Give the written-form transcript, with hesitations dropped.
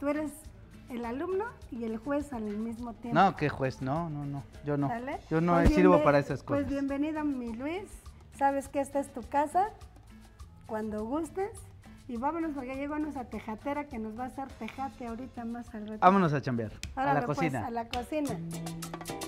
tú eres el alumno y el juez al mismo tiempo. No, ¿qué juez? No, yo no. ¿Sale? Yo no Pues sirvo para esas cosas. Pues bienvenido, mi Luis. Sabes que esta es tu casa, cuando gustes. Y vámonos, porque llévanos a Tejatera, que nos va a hacer tejate ahorita más al rato. Vámonos a chambear, a la Órale, pues, cocina. a la cocina.